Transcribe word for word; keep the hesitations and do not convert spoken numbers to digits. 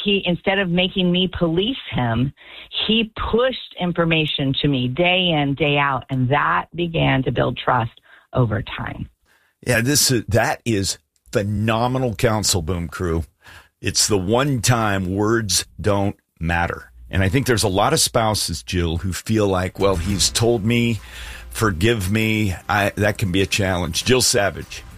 he, instead of making me police him, he pushed information to me day in, day out. And that began to build trust over time. Yeah, this uh, that is phenomenal counsel, Boom Crew. It's the one time words don't matter. And I think there's a lot of spouses, Jill, who feel like, well, he's told me, forgive me. I, that can be a challenge. Jill Savage,